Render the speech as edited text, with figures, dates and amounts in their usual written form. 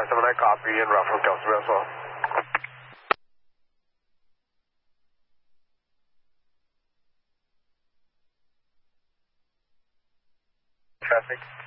579 copy and route from Kelsey as well. Traffic.